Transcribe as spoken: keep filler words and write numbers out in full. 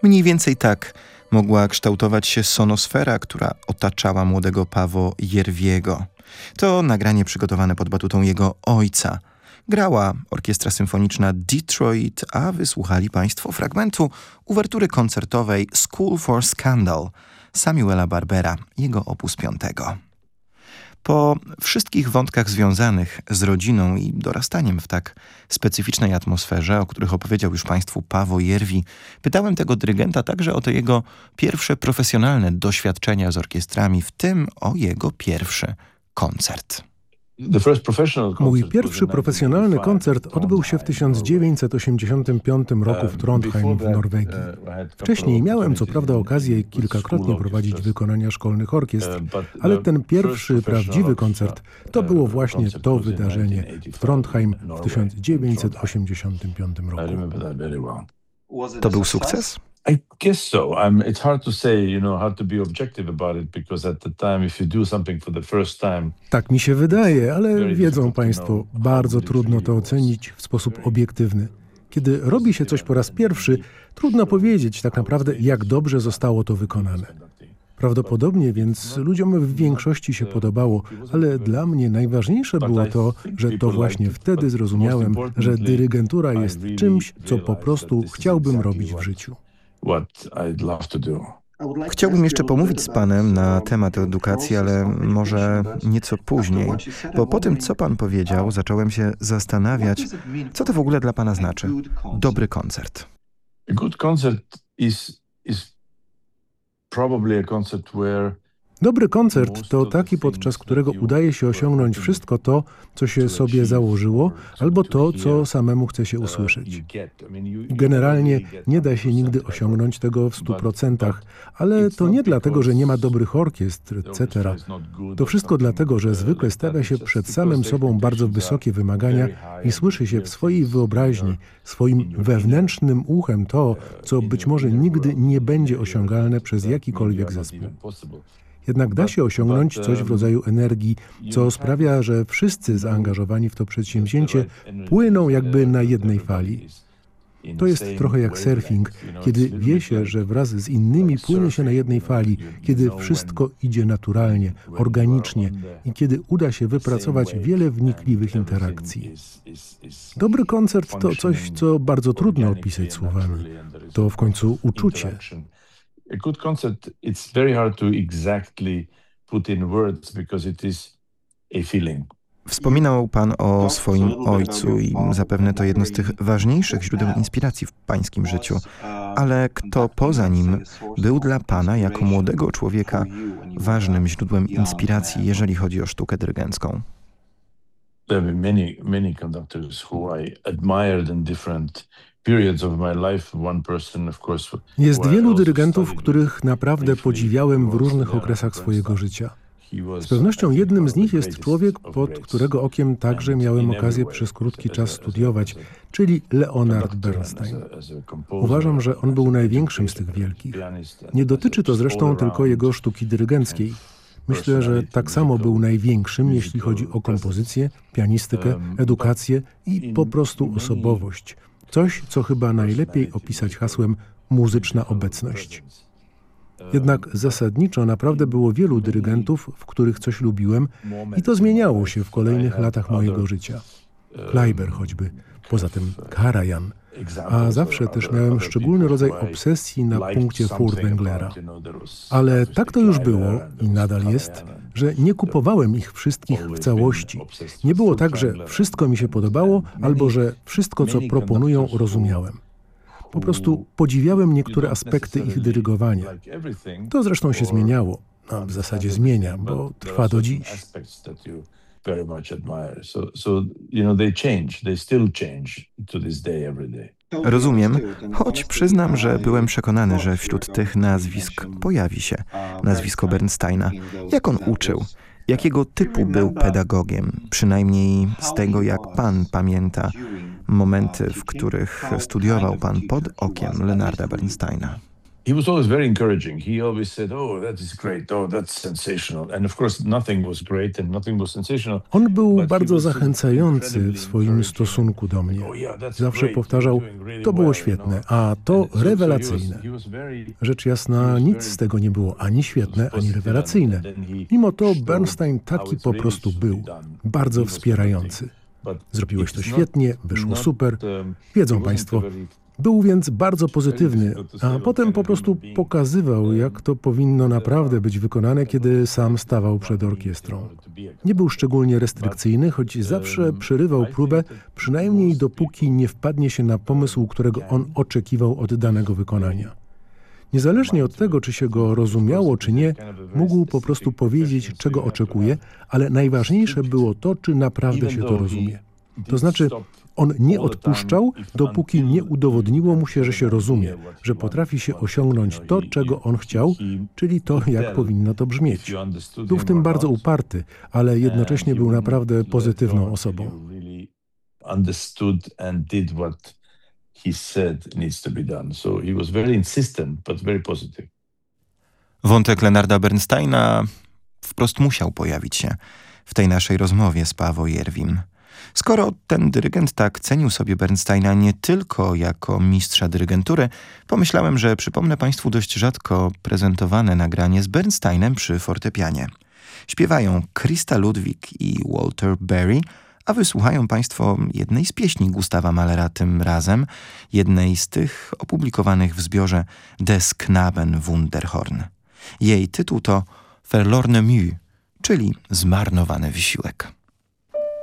Mniej więcej tak mogła kształtować się sonosfera, która otaczała młodego Paavo Järviego. To nagranie przygotowane pod batutą jego ojca. Grała Orkiestra Symfoniczna Detroit, a wysłuchali Państwo fragmentu uwertury koncertowej School for Scandal Samuela Barbera, jego opus piątego. Po wszystkich wątkach związanych z rodziną i dorastaniem w tak specyficznej atmosferze, o których opowiedział już Państwu Paavo Järvi, pytałem tego dyrygenta także o te jego pierwsze profesjonalne doświadczenia z orkiestrami, w tym o jego pierwszy koncert. Mój pierwszy profesjonalny koncert odbył się w tysiąc dziewięćset osiemdziesiątym piątym roku w Trondheim w Norwegii. Wcześniej miałem co prawda okazję kilkakrotnie prowadzić wykonania szkolnych orkiestr, ale ten pierwszy prawdziwy koncert to było właśnie to wydarzenie w Trondheim w tysiąc dziewięćset osiemdziesiątym piątym roku. To był sukces? I guess so. Um, it's hard to say, you know, hard to be objective about it, because at the time, if you do something for the first time... Tak mi się wydaje, ale wiedzą Państwo, bardzo trudno to ocenić w sposób obiektywny. Kiedy robi się coś po raz pierwszy, trudno powiedzieć tak naprawdę, jak dobrze zostało to wykonane. Prawdopodobnie więc ludziom w większości się podobało, ale dla mnie najważniejsze było to, że to właśnie wtedy zrozumiałem, że dyrygentura jest czymś, co po prostu chciałbym robić w życiu. Chciałbym jeszcze pomówić z Panem na temat edukacji, ale może nieco później, bo po tym, co Pan powiedział, zacząłem się zastanawiać, co to w ogóle dla Pana znaczy dobry koncert. A good concert is, is probably a concert where Dobry koncert to taki, podczas którego udaje się osiągnąć wszystko to, co się sobie założyło, albo to, co samemu chce się usłyszeć. Generalnie nie da się nigdy osiągnąć tego w stu procentach, ale to nie dlatego, że nie ma dobrych orkiestr, et cetera. To wszystko dlatego, że zwykle stawia się przed samym sobą bardzo wysokie wymagania i słyszy się w swojej wyobraźni, swoim wewnętrznym uchem to, co być może nigdy nie będzie osiągalne przez jakikolwiek zespół. Jednak da się osiągnąć coś w rodzaju energii, co sprawia, że wszyscy zaangażowani w to przedsięwzięcie płyną jakby na jednej fali. To jest trochę jak surfing, kiedy wie się, że wraz z innymi płynie się na jednej fali, kiedy wszystko idzie naturalnie, organicznie i kiedy uda się wypracować wiele wnikliwych interakcji. Dobry koncert to coś, co bardzo trudno opisać słowami. To w końcu uczucie. A good concert, it's very hard to exactly put in words, because it is a feeling. Wspominał Pan o swoim ojcu i zapewne to jedno z tych ważniejszych źródeł inspiracji w Pańskim życiu. Ale kto poza nim był dla Pana jako młodego człowieka ważnym źródłem inspiracji, jeżeli chodzi o sztukę dyrygencką? There have been many, many conductors who I admired in different Jest wielu dyrygentów, których naprawdę podziwiałem w różnych okresach swojego życia. Z pewnością jednym z nich jest człowiek, pod którego okiem także miałem okazję przez krótki czas studiować, czyli Leonard Bernstein. Uważam, że on był największym z tych wielkich. Nie dotyczy to zresztą tylko jego sztuki dyrygenckiej. Myślę, że tak samo był największym, jeśli chodzi o kompozycję, pianistykę, edukację i po prostu osobowość. Coś, co chyba najlepiej opisać hasłem muzyczna obecność. Jednak zasadniczo naprawdę było wielu dyrygentów, w których coś lubiłem i to zmieniało się w kolejnych latach mojego życia. Kleiber choćby, poza tym Karajan, a zawsze też miałem szczególny rodzaj obsesji na punkcie Furtwänglera. Ale tak to już było i nadal jest, że nie kupowałem ich wszystkich w całości. Nie było tak, że wszystko mi się podobało, albo że wszystko, co proponują, rozumiałem. Po prostu podziwiałem niektóre aspekty ich dyrygowania. To zresztą się zmieniało. No, w zasadzie zmienia, bo trwa do dziś. Very much admire. So, so you know, they change. They still change to this day, every day. Rozumiem, choć przyznam, że byłem przekonany, że wśród tych nazwisk pojawi się nazwisko Bernsteina. Jak on uczył? Jakiego typu był pedagogiem? Przynajmniej z tego, jak Pan pamięta momenty, w których studiował Pan pod okiem Leonarda Bernsteina. He was always very encouraging. He always said, "Oh, that is great. Oh, that's sensational." And of course, nothing was great and nothing was sensational. On był bardzo zachęcający w swoim stosunku do mnie. Zawsze powtarzał, to było świetne, a to rewelacyjne. Rzecz jasna, nic z tego nie było ani świetne, ani rewelacyjne. Mimo to Bernstein taki po prostu był, bardzo wspierający. Zrobiłeś to świetnie, wyszło super. Wiedzą Państwo, był więc bardzo pozytywny, a potem po prostu pokazywał, jak to powinno naprawdę być wykonane, kiedy sam stawał przed orkiestrą. Nie był szczególnie restrykcyjny, choć zawsze przerywał próbę, przynajmniej dopóki nie wpadnie się na pomysł, którego on oczekiwał od danego wykonania. Niezależnie od tego, czy się go rozumiało, czy nie, mógł po prostu powiedzieć, czego oczekuje, ale najważniejsze było to, czy naprawdę się to rozumie. To znaczy, on nie odpuszczał, dopóki nie udowodniło mu się, że się rozumie, że potrafi się osiągnąć to, czego on chciał, czyli to, jak powinno to brzmieć. Był w tym bardzo uparty, ale jednocześnie był naprawdę pozytywną osobą. Wątek Leonarda Bernsteina wprost musiał pojawić się w tej naszej rozmowie z Paavo Järvim. Skoro ten dyrygent tak cenił sobie Bernsteina nie tylko jako mistrza dyrygentury, pomyślałem, że przypomnę Państwu dość rzadko prezentowane nagranie z Bernsteinem przy fortepianie. Śpiewają Christa Ludwig i Walter Berry, a wysłuchają Państwo jednej z pieśni Gustawa Mahlera tym razem, jednej z tych opublikowanych w zbiorze Des Knaben Wunderhorn. Jej tytuł to Verlorene Mühe, czyli Zmarnowany wysiłek.